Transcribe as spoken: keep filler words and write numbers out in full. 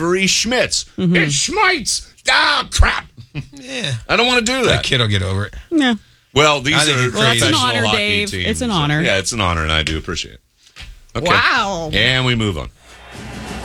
Gregory Schmitz. Mm-hmm. It's Schmitz. Ah, crap. Yeah. I don't want to do that. That kid will get over it. Yeah. Well, these I think are he's crazy. Well, it's an professional honor, hockey Dave. teams. It's an honor. Yeah, it's an honor, and I do appreciate it. Okay. Wow. And we move on.